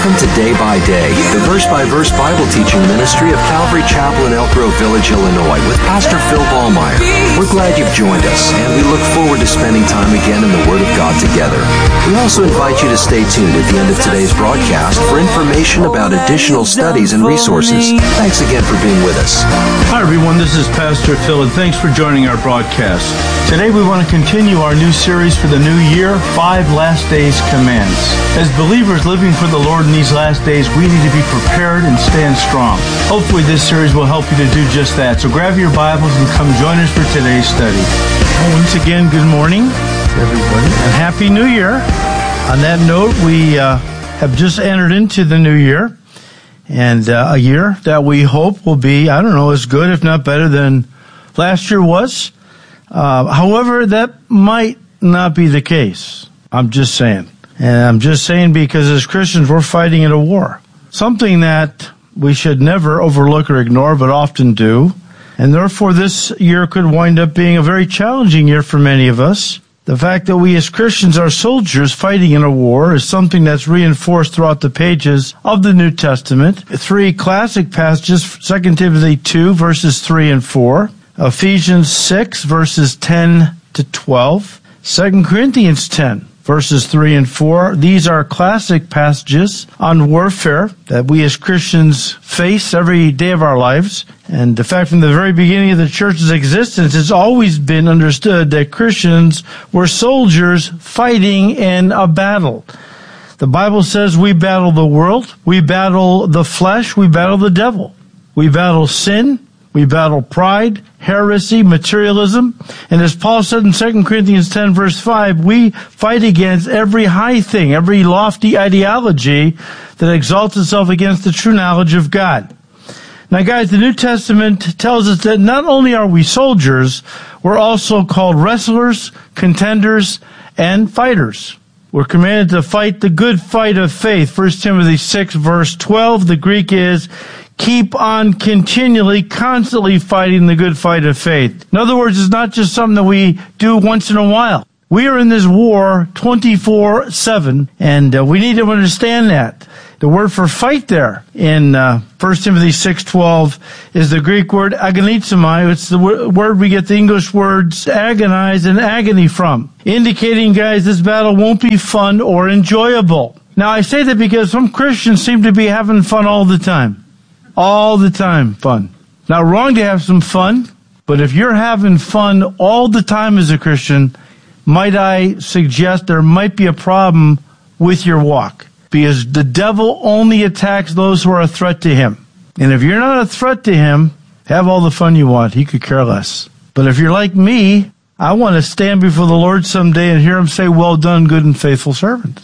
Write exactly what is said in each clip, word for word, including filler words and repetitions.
Welcome to Day by Day, the verse-by-verse Bible teaching ministry of Calvary Chapel in Elk Grove Village, Illinois, with Pastor Phil Ballmeyer. We're glad you've joined us, and we look forward to spending time again in the Word of God together. We also invite you to stay tuned at the end of today's broadcast for information about additional studies and resources. Thanks again for being with us. Hi, everyone. This is Pastor Phil, and thanks for joining our broadcast. Today, we want to continue our new series for the new year, Five Last Days Commands. As believers living for the Lord in these last days, we need to be prepared and stand strong. Hopefully, this series will help you to do just that. So grab your Bibles and come join us for today's study. Once again, good morning, everybody, and Happy New Year. On that note, we uh, have just entered into the new year, and uh, a year that we hope will be, I don't know, as good, if not better than last year was. Uh, however, that might not be the case. I'm just saying. And I'm just saying because as Christians, we're fighting in a war. Something that we should never overlook or ignore, but often do. And therefore, this year could wind up being a very challenging year for many of us. The fact that we as Christians are soldiers fighting in a war is something that's reinforced throughout the pages of the New Testament. Three classic passages, Second Timothy two, verses three and four, Ephesians six, verses ten to twelve, Second Corinthians ten, verses three and four. These are classic passages on warfare that we as Christians face every day of our lives. And in fact, from the very beginning of the church's existence, it's always been understood that Christians were soldiers fighting in a battle. The Bible says we battle the world, we battle the flesh, we battle the devil. We battle sin, we battle pride, heresy, materialism. And as Paul said in Second Corinthians ten, verse five, we fight against every high thing, every lofty ideology that exalts itself against the true knowledge of God. Now, guys, the New Testament tells us that not only are we soldiers, we're also called wrestlers, contenders, and fighters. We're commanded to fight the good fight of faith. First Timothy six, verse twelve, the Greek is, keep on continually, constantly fighting the good fight of faith. In other words, it's not just something that we do once in a while. We are in this war twenty-four seven, and uh, we need to understand that. The word for fight there in uh, First Timothy six twelve is the Greek word agonizomai. It's the w- word we get the English words agonize and agony from, indicating, guys, this battle won't be fun or enjoyable. Now, I say that because some Christians seem to be having fun all the time. All the time, fun. Not wrong to have some fun, but if you're having fun all the time as a Christian, might I suggest there might be a problem with your walk. Because the devil only attacks those who are a threat to him. And if you're not a threat to him, have all the fun you want. He could care less. But if you're like me, I want to stand before the Lord someday and hear him say, well done, good and faithful servant.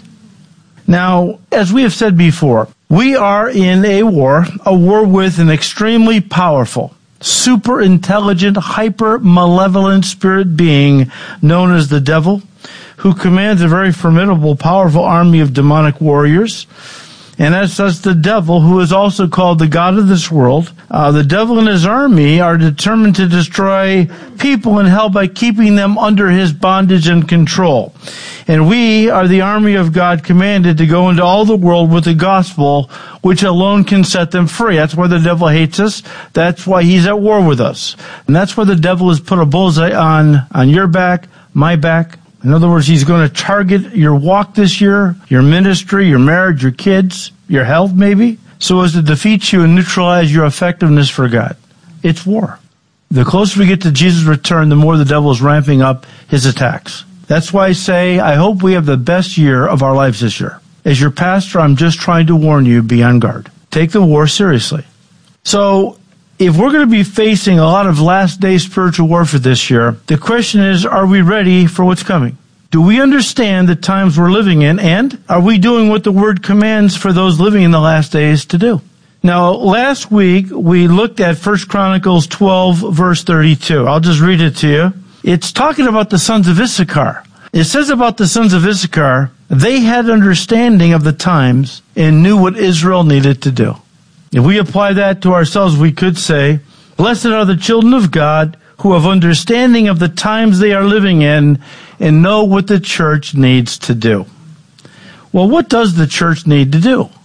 Now, as we have said before, we are in a war, a war with an extremely powerful, super intelligent, hyper malevolent spirit being known as the devil, who commands a very formidable, powerful army of demonic warriors. And as such, the devil, who is also called the god of this world, uh, the devil and his army are determined to destroy people in hell by keeping them under his bondage and control. And we are the army of God, commanded to go into all the world with the gospel, which alone can set them free. That's why the devil hates us. That's why he's at war with us. And that's why the devil has put a bullseye on, on your back, my back. In other words, he's going to target your walk this year, your ministry, your marriage, your kids, your health maybe, so as to defeat you and neutralize your effectiveness for God. It's war. The closer we get to Jesus' return, the more the devil is ramping up his attacks. That's why I say, I hope we have the best year of our lives this year. As your pastor, I'm just trying to warn you, be on guard. Take the war seriously. So, if we're going to be facing a lot of last day spiritual warfare this year, the question is, are we ready for what's coming? Do we understand the times we're living in, and are we doing what the Word commands for those living in the last days to do? Now, last week, we looked at First Chronicles twelve, verse thirty-two. I'll just read it to you. It's talking about the sons of Issachar. It says about the sons of Issachar, they had understanding of the times and knew what Israel needed to do. If we apply that to ourselves, we could say, blessed are the children of God who have understanding of the times they are living in and know what the church needs to do. Well, what does the church need to do?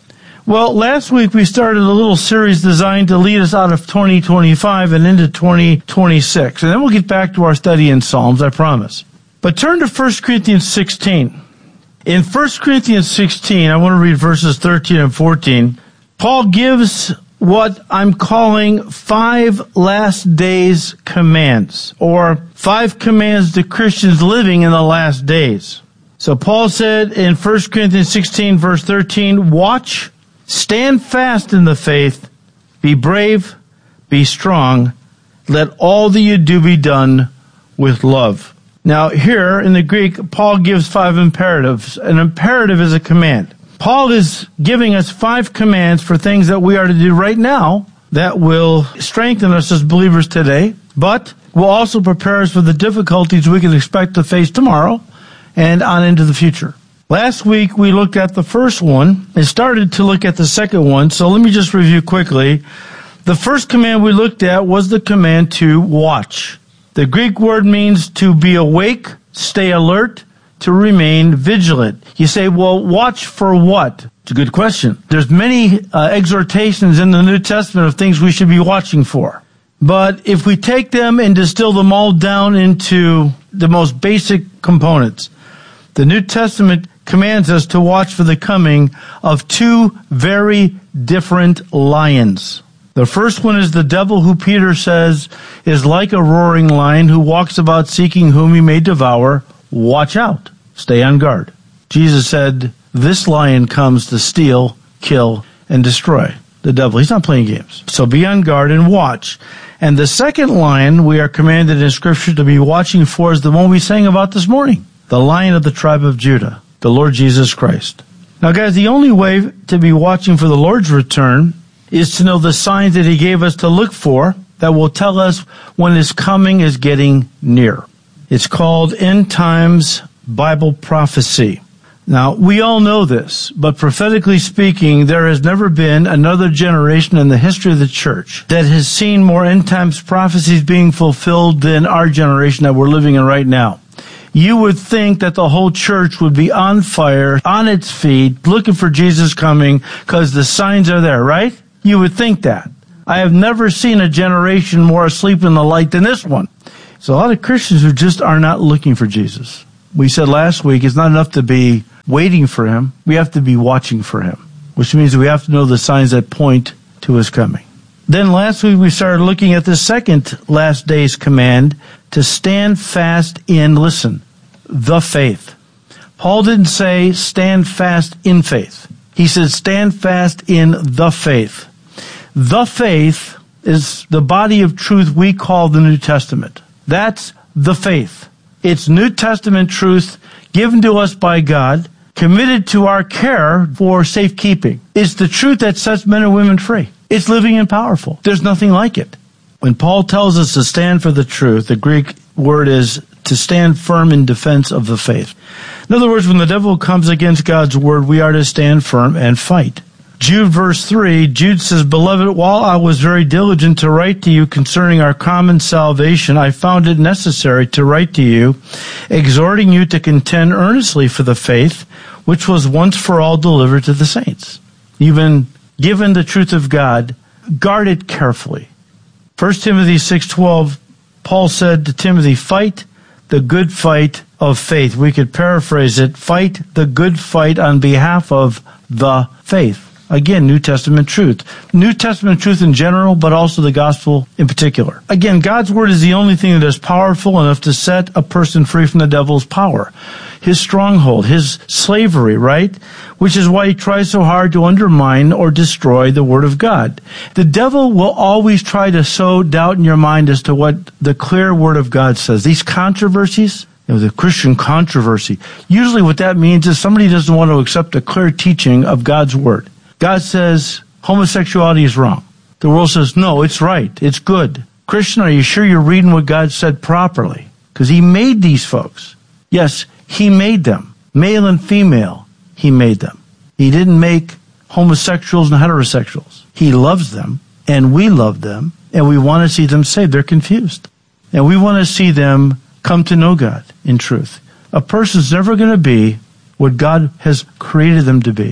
Well, last week we started a little series designed to lead us out of twenty twenty-five and into twenty twenty-six. And then we'll get back to our study in Psalms, I promise. But turn to First Corinthians sixteen. In First Corinthians sixteen, I want to read verses thirteen and fourteen. Paul gives what I'm calling five last days commands, or five commands to Christians living in the last days. So Paul said in First Corinthians sixteen, verse thirteen, watch, stand fast in the faith, be brave, be strong, let all that you do be done with love. Now here in the Greek, Paul gives five imperatives. An imperative is a command. Paul is giving us five commands for things that we are to do right now that will strengthen us as believers today, but will also prepare us for the difficulties we can expect to face tomorrow and on into the future. Last week, we looked at the first one and started to look at the second one, so let me just review quickly. The first command we looked at was the command to watch. The Greek word means to be awake, stay alert, to remain vigilant. You say, well, watch for what? It's a good question. There's many uh, exhortations in the New Testament of things we should be watching for. But if we take them and distill them all down into the most basic components, the New Testament commands us to watch for the coming of two very different lions. The first one is the devil, who Peter says is like a roaring lion who walks about seeking whom he may devour. Watch out. Stay on guard. Jesus said, this lion comes to steal, kill, and destroy. The devil, he's not playing games. So be on guard and watch. And the second lion we are commanded in Scripture to be watching for is the one we sang about this morning, the Lion of the tribe of Judah, the Lord Jesus Christ. Now, guys, the only way to be watching for the Lord's return is to know the signs that he gave us to look for that will tell us when his coming is getting near. It's called End Times Bible Prophecy. Now, we all know this, but prophetically speaking, there has never been another generation in the history of the church that has seen more end times prophecies being fulfilled than our generation that we're living in right now. You would think that the whole church would be on fire, on its feet, looking for Jesus coming, because the signs are there, right? You would think that. I have never seen a generation more asleep in the light than this one. So a lot of Christians who just are not looking for Jesus. We said last week, it's not enough to be waiting for him. We have to be watching for him, which means we have to know the signs that point to his coming. Then last week we started looking at the second last days command to stand fast in, listen, the faith. Paul didn't say stand fast in faith. He said stand fast in the faith. The faith is the body of truth we call the New Testament. That's the faith. It's New Testament truth given to us by God, committed to our care for safekeeping. It's the truth that sets men and women free. It's living and powerful. There's nothing like it. When Paul tells us to stand for the truth, the Greek word is to stand firm in defense of the faith. In other words, when the devil comes against God's word, we are to stand firm and fight. Jude verse three, Jude says, Beloved, while I was very diligent to write to you concerning our common salvation, I found it necessary to write to you, exhorting you to contend earnestly for the faith, which was once for all delivered to the saints. You've been given the truth of God, guard it carefully. First Timothy six twelve, Paul said to Timothy, fight the good fight of faith. We could paraphrase it, fight the good fight on behalf of the faith. Again, New Testament truth. New Testament truth in general, but also the gospel in particular. Again, God's word is the only thing that is powerful enough to set a person free from the devil's power, his stronghold, his slavery, right? Which is why he tries so hard to undermine or destroy the word of God. The devil will always try to sow doubt in your mind as to what the clear word of God says. These controversies, you know, the Christian controversy, usually what that means is somebody doesn't want to accept the clear teaching of God's word. God says homosexuality is wrong. The world says, no, it's right. It's good. Christian, are you sure you're reading what God said properly? Because he made these folks. Yes, he made them. Male and female, he made them. He didn't make homosexuals and heterosexuals. He loves them, and we love them, and we want to see them saved. They're confused. And we want to see them come to know God in truth. A person's never going to be what God has created them to be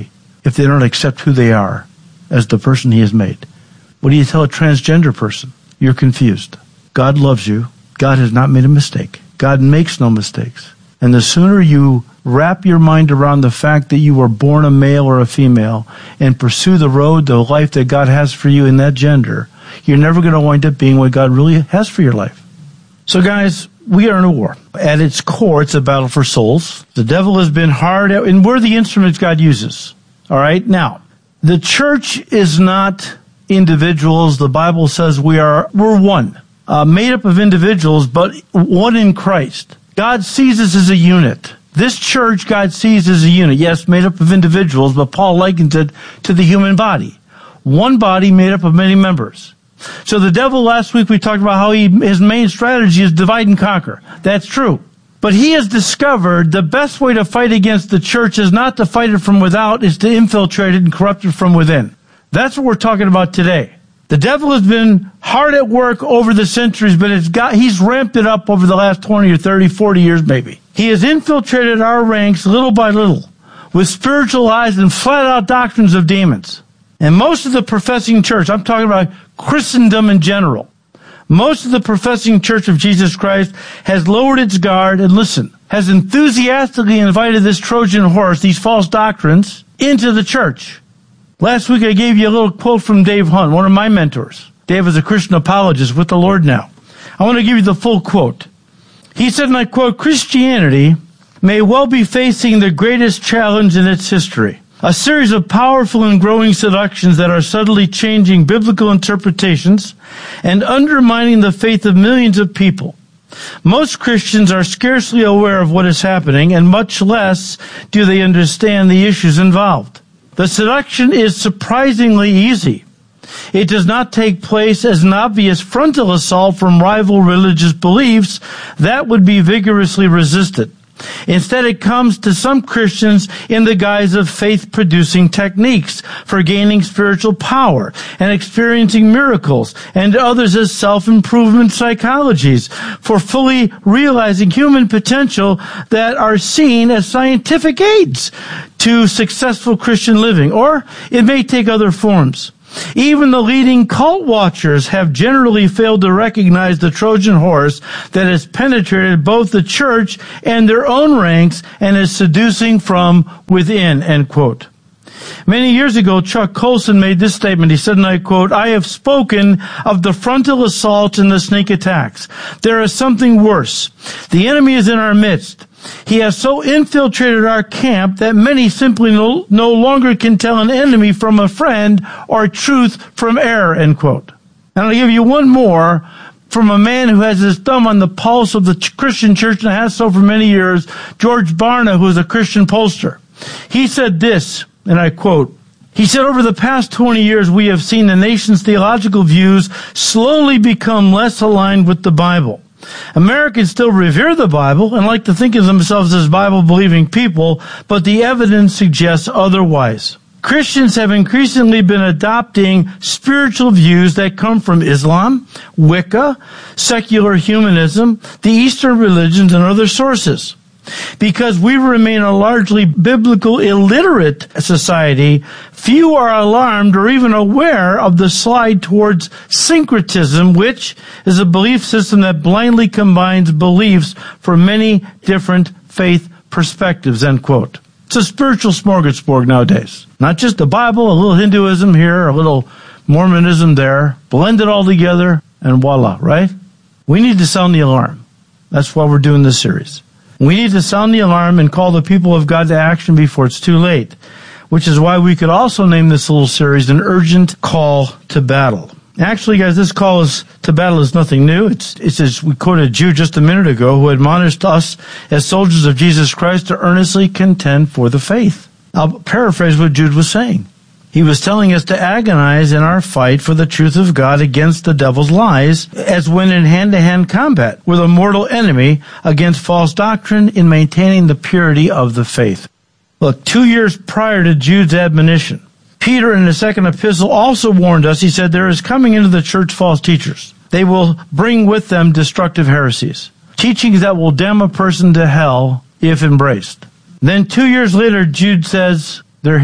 if they don't accept who they are as the person he has made? What do you tell a transgender person? You're confused. God loves you. God has not made a mistake. God makes no mistakes. And the sooner you wrap your mind around the fact that you were born a male or a female and pursue the road, the life that God has for you in that gender, you're never going to wind up being what God really has for your life. So guys, we are in a war. At its core, it's a battle for souls. The devil has been hard at, and we're the instruments God uses. All right? Now, the church is not individuals. The Bible says we are, we're one, uh, made up of individuals, but one in Christ. God sees us as a unit. This church, God sees as a unit. Yes, made up of individuals, but Paul likens it to the human body. One body made up of many members. So the devil, last week we talked about how he, his main strategy is divide and conquer. That's true. But he has discovered the best way to fight against the church is not to fight it from without, is to infiltrate it and corrupt it from within. That's what we're talking about today. The devil has been hard at work over the centuries, but it's got, he's ramped it up over the last twenty or thirty, forty years maybe. He has infiltrated our ranks little by little with spiritual lies and flat-out doctrines of demons. And most of the professing church, I'm talking about Christendom in general, most of the professing church of Jesus Christ has lowered its guard and, listen, has enthusiastically invited this Trojan horse, these false doctrines, into the church. Last week I gave you a little quote from Dave Hunt, one of my mentors. Dave is a Christian apologist with the Lord now. I want to give you the full quote. He said, and I quote, "Christianity may well be facing the greatest challenge in its history. A series of powerful and growing seductions that are subtly changing biblical interpretations and undermining the faith of millions of people. Most Christians are scarcely aware of what is happening, and much less do they understand the issues involved. The seduction is surprisingly easy. It does not take place as an obvious frontal assault from rival religious beliefs that would be vigorously resisted. Instead, it comes to some Christians in the guise of faith-producing techniques for gaining spiritual power and experiencing miracles, and to others as self-improvement psychologies for fully realizing human potential that are seen as scientific aids to successful Christian living. Or it may take other forms. Even the leading cult watchers have generally failed to recognize the Trojan horse that has penetrated both the church and their own ranks and is seducing from within," end quote. Many years ago, Chuck Colson made this statement. He said, and I quote, "I have spoken of the frontal assaults and the sneak attacks. There is something worse. The enemy is in our midst. He has so infiltrated our camp that many simply no, no longer can tell an enemy from a friend or truth from error," end quote. And I'll give you one more from a man who has his thumb on the pulse of the Christian church and has so for many years, George Barna, who is a Christian pollster. He said this, and I quote, he said, "Over the past twenty years, we have seen the nation's theological views slowly become less aligned with the Bible. Americans still revere the Bible and like to think of themselves as Bible-believing people, but the evidence suggests otherwise. Christians have increasingly been adopting spiritual views that come from Islam, Wicca, secular humanism, the Eastern religions, and other sources. Because we remain a largely biblical illiterate society, few are alarmed or even aware of the slide towards syncretism, which is a belief system that blindly combines beliefs from many different faith perspectives," end quote. It's a spiritual smorgasbord nowadays. Not just the Bible, a little Hinduism here, a little Mormonism there, blend it all together, and voila, right? We need to sound the alarm. That's why we're doing this series. We need to sound the alarm and call the people of God to action before it's too late, which is why we could also name this little series an urgent call to battle. Actually, guys, this call is to battle is nothing new. It's, it's as we quoted Jude just a minute ago, who admonished us as soldiers of Jesus Christ to earnestly contend for the faith. I'll paraphrase what Jude was saying. He was telling us to agonize in our fight for the truth of God against the devil's lies, as when in hand-to-hand combat with a mortal enemy against false doctrine in maintaining the purity of the faith. Look, two years prior to Jude's admonition, Peter in the second epistle also warned us. He said, "There is coming into the church false teachers. They will bring with them destructive heresies, teachings that will damn a person to hell if embraced." Then two years later, Jude says, they're here.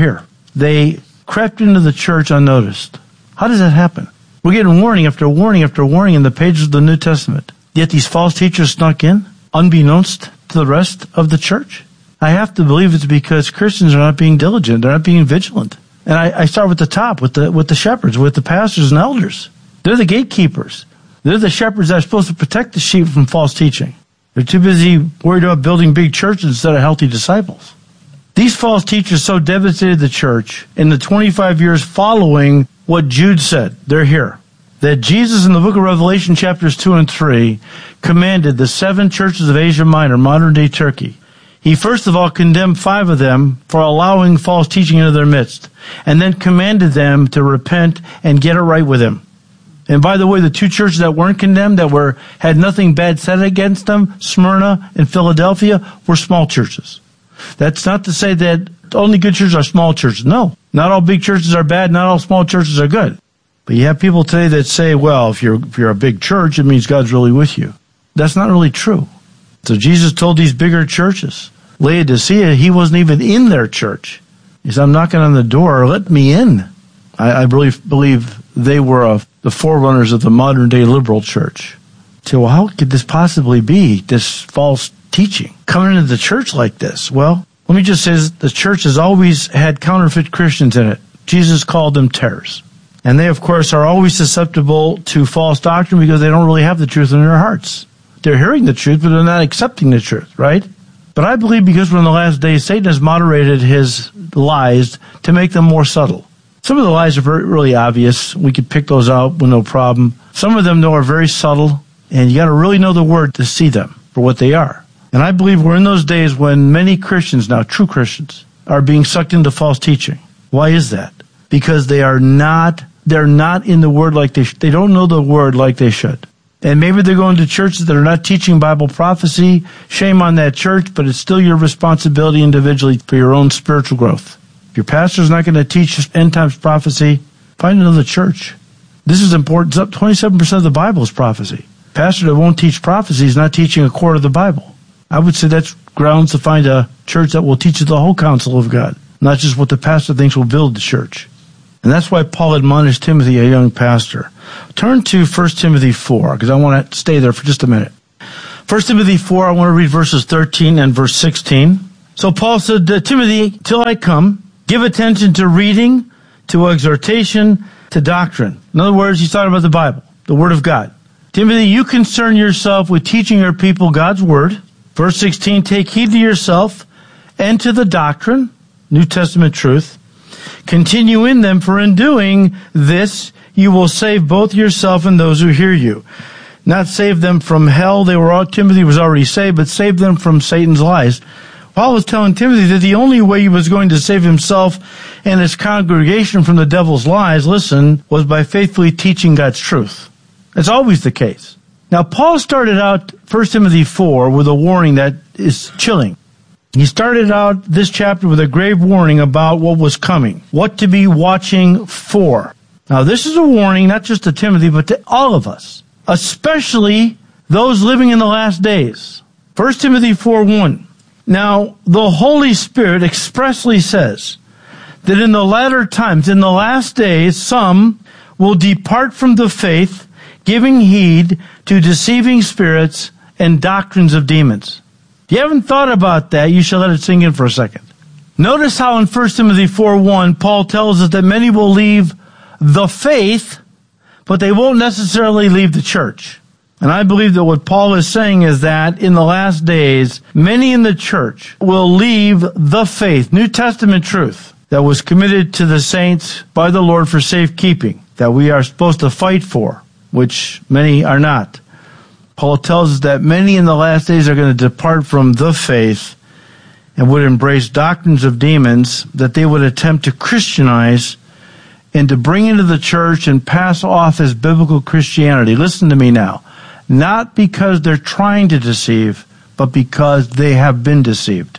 they crept into the church unnoticed. How does that happen? We're getting warning after warning after warning in the pages of the New Testament. Yet these false teachers snuck in, unbeknownst to the rest of the church. I have to believe it's because Christians are not being diligent. They're not being vigilant. And I, I start with the top, with the with the shepherds, with the pastors and elders. They're the gatekeepers. They're the shepherds that are supposed to protect the sheep from false teaching. They're too busy worried about building big churches instead of healthy disciples. These false teachers so devastated the church in the twenty-five years following what Jude said. They're here. That Jesus in the book of Revelation chapters two and three commanded the seven churches of Asia Minor, modern-day Turkey. He first of all condemned five of them for allowing false teaching into their midst, and then commanded them to repent and get it right with him. And by the way, the two churches that weren't condemned, that were had nothing bad said against them, Smyrna and Philadelphia, were small churches. That's not to say that only good churches are small churches. No, not all big churches are bad, not all small churches are good. But you have people today that say, well, if you're if you're a big church, it means God's really with you. That's not really true. So Jesus told these bigger churches, Laodicea, he wasn't even in their church. He said, I'm knocking on the door, let me in. I, I really believe they were a, the forerunners of the modern-day liberal church. So, well, how could this possibly be, this false teaching, coming into the church like this? Well, let me just say the church has always had counterfeit Christians in it. Jesus called them tares. And they, of course, are always susceptible to false doctrine because they don't really have the truth in their hearts. They're hearing the truth, but they're not accepting the truth, right? But I believe because we're in the last days, Satan has moderated his lies to make them more subtle. Some of the lies are very, really obvious. We could pick those out with no problem. Some of them, though, are very subtle, and you got to really know the word to see them for what they are. And I believe we're in those days when many Christians now, true Christians, are being sucked into false teaching. Why is that? Because they are not, they're not in the word like they, sh- they don't know the word like they should. And maybe they're going to churches that are not teaching Bible prophecy. Shame on that church, but it's still your responsibility individually for your own spiritual growth. If your pastor's not going to teach end times prophecy, find another church. This is important. twenty-seven percent of the Bible is prophecy. Pastor that won't teach prophecy is not teaching a quarter of the Bible. I would say that's grounds to find a church that will teach you the whole counsel of God, not just what the pastor thinks will build the church. And that's why Paul admonished Timothy, a young pastor. Turn to First Timothy four, because I want to stay there for just a minute. First Timothy four, I want to read verses thirteen and verse sixteen. So Paul said, Timothy, till I come, give attention to reading, to exhortation, to doctrine. In other words, he's talking about the Bible, the Word of God. Timothy, you concern yourself with teaching your people God's Word. Verse sixteen, take heed to yourself and to the doctrine, New Testament truth. Continue in them, for in doing this, you will save both yourself and those who hear you. Not save them from hell, they were all, Timothy was already saved, but save them from Satan's lies. Paul was telling Timothy that the only way he was going to save himself and his congregation from the devil's lies, listen, was by faithfully teaching God's truth. That's always the case. Now, Paul started out First Timothy four with a warning that is chilling. He started out this chapter with a grave warning about what was coming, what to be watching for. Now, this is a warning not just to Timothy, but to all of us, especially those living in the last days. First Timothy four one. Now, the Holy Spirit expressly says that in the latter times, in the last days, some will depart from the faith, giving heed to deceiving spirits and doctrines of demons. If you haven't thought about that, you should let it sink in for a second. Notice how in First Timothy four one, Paul tells us that many will leave the faith, but they won't necessarily leave the church. And I believe that what Paul is saying is that in the last days, many in the church will leave the faith, New Testament truth, that was committed to the saints by the Lord for safekeeping, that we are supposed to fight for, which many are not. Paul tells us that many in the last days are going to depart from the faith and would embrace doctrines of demons that they would attempt to Christianize and to bring into the church and pass off as biblical Christianity. Listen to me now. Not because they're trying to deceive, but because they have been deceived.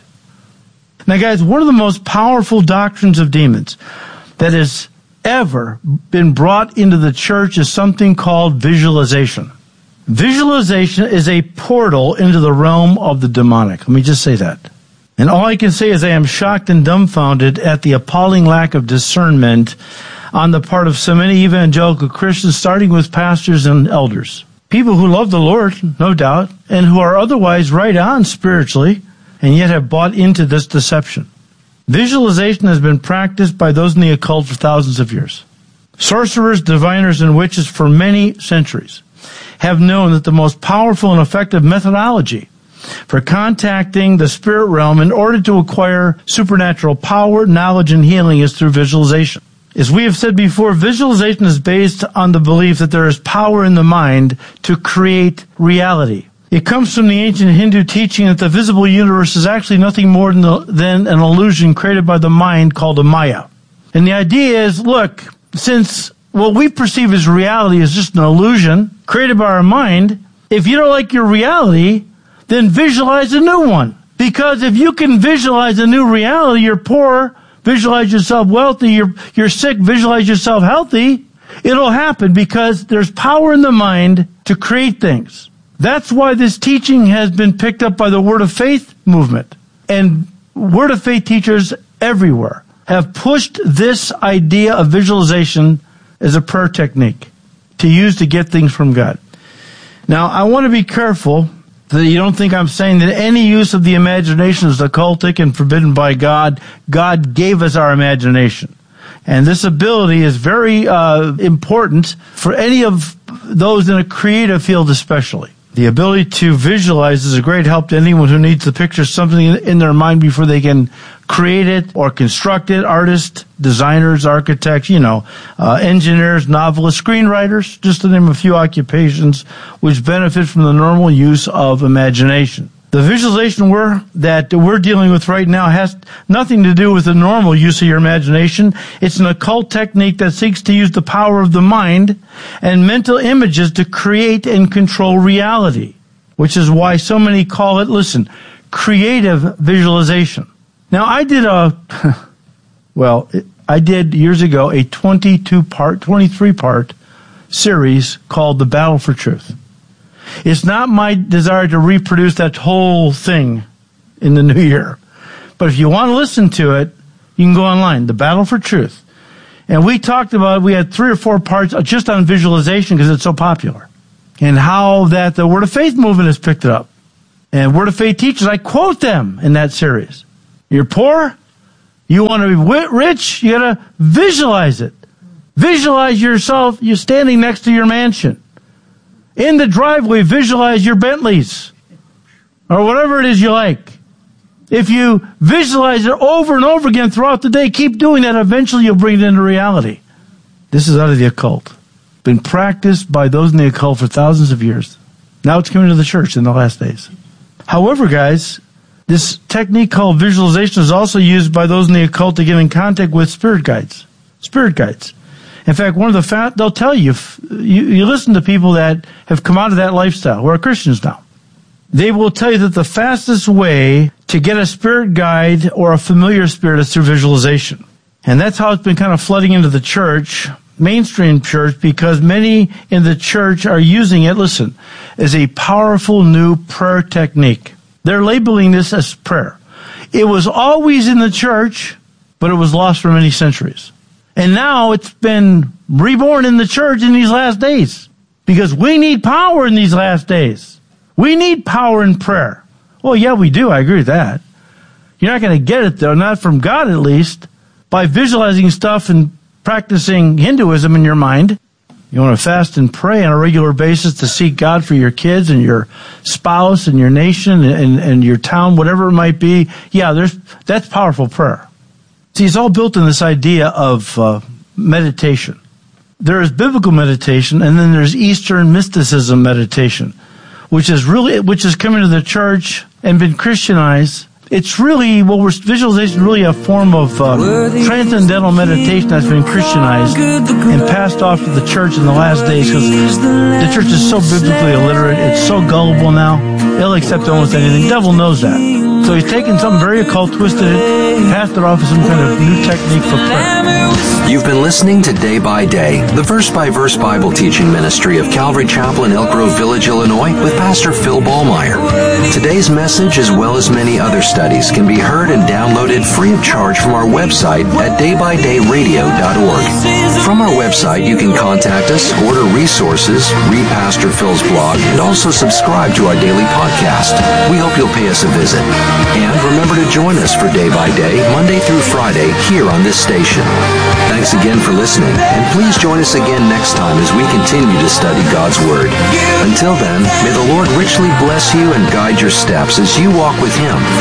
Now, guys, one of the most powerful doctrines of demons that has ever been brought into the church is something called visualization. Visualization is a portal into the realm of the demonic. Let me just say that. And all I can say is I am shocked and dumbfounded at the appalling lack of discernment on the part of so many evangelical Christians, starting with pastors and elders. People who love the Lord, no doubt, and who are otherwise right on spiritually, and yet have bought into this deception. Visualization has been practiced by those in the occult for thousands of years. Sorcerers, diviners, and witches for many centuries have known that the most powerful and effective methodology for contacting the spirit realm in order to acquire supernatural power, knowledge, and healing is through visualization. As we have said before, visualization is based on the belief that there is power in the mind to create reality. It comes from the ancient Hindu teaching that the visible universe is actually nothing more than, the, than an illusion created by the mind called a Maya. And the idea is, look, since what we perceive as reality is just an illusion created by our mind, if you don't like your reality, then visualize a new one. Because if you can visualize a new reality, you're poor, visualize yourself wealthy, you're, you're sick, visualize yourself healthy, it'll happen because there's power in the mind to create things. That's why this teaching has been picked up by the Word of Faith movement. And Word of Faith teachers everywhere have pushed this idea of visualization as a prayer technique to use to get things from God. Now, I want to be careful that you don't think I'm saying that any use of the imagination is occultic and forbidden by God. God gave us our imagination. And this ability is very uh, important for any of those in a creative field especially. The ability to visualize is a great help to anyone who needs to picture something in their mind before they can create it or construct it. Artists, designers, architects, you know, uh, engineers, novelists, screenwriters, just to name a few occupations which benefit from the normal use of imagination. The visualization we're, that we're dealing with right now has nothing to do with the normal use of your imagination. It's an occult technique that seeks to use the power of the mind and mental images to create and control reality, which is why so many call it, listen, creative visualization. Now, I did a, well, I did years ago a twenty-two part, twenty-three part series called The Battle for Truth. It's not my desire to reproduce that whole thing in the new year. But if you want to listen to it, you can go online, The Battle for Truth. And we talked about, we had three or four parts just on visualization because it's so popular. And how that the Word of Faith movement has picked it up. And Word of Faith teachers, I quote them in that series. You're poor? You want to be rich? You got to visualize it. Visualize yourself, you're standing next to your mansion. In the driveway, visualize your Bentleys or whatever it is you like. If you visualize it over and over again throughout the day, keep doing that. Eventually, you'll bring it into reality. This is out of the occult. Been practiced by those in the occult for thousands of years. Now it's coming to the church in the last days. However, guys, this technique called visualization is also used by those in the occult to get in contact with spirit guides. Spirit guides. In fact, one of the fa- they'll tell you, you, you listen to people that have come out of that lifestyle, who are Christians now. They will tell you that the fastest way to get a spirit guide or a familiar spirit is through visualization. And that's how it's been kind of flooding into the church, mainstream church, because many in the church are using it, listen, as a powerful new prayer technique. They're labeling this as prayer. It was always in the church, but it was lost for many centuries. And now it's been reborn in the church in these last days. Because we need power in these last days. We need power in prayer. Well, yeah, we do. I agree with that. You're not going to get it, though, not from God at least, by visualizing stuff and practicing Hinduism in your mind. You want to fast and pray on a regular basis to seek God for your kids and your spouse and your nation and, and your town, whatever it might be. Yeah, there's that's powerful prayer. See, it's all built in this idea of uh, meditation. There is biblical meditation, and then there's Eastern mysticism meditation, which is really, which is coming to the church and been Christianized. It's really, well, we're, visualization is really a form of uh, transcendental meditation that's been Christianized and passed off to the church in the last days because the church is so biblically illiterate. It's so gullible now. They'll accept almost anything. The devil knows that. So he's taken something very occult, twisted it, passed it off as some kind of new technique for prayer. You've been listening to Day by Day, the verse-by-verse Bible teaching ministry of Calvary Chapel in Elk Grove Village, Illinois, with Pastor Phil Ballmeyer. Today's message, as well as many other studies, can be heard and downloaded free of charge from our website at day by day radio dot org. From our website, you can contact us, order resources, read Pastor Phil's blog, and also subscribe to our daily podcast. We hope you'll pay us a visit. And remember to join us for Day by Day, Monday through Friday, here on this station. Thanks again for listening, and please join us again next time as we continue to study God's Word. Until then, may the Lord richly bless you and guide your steps as you walk with Him